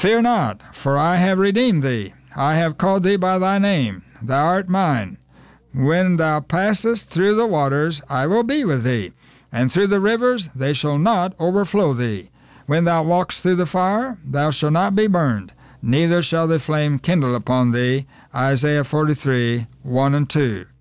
Fear not, for I have redeemed thee. I have called thee by thy name. Thou art mine. When thou passest through the waters, I will be with thee, and through the rivers, they shall not overflow thee. When thou walkest through the fire, thou shalt not be burned, neither shall the flame kindle upon thee. Isaiah 43, 1 and 2.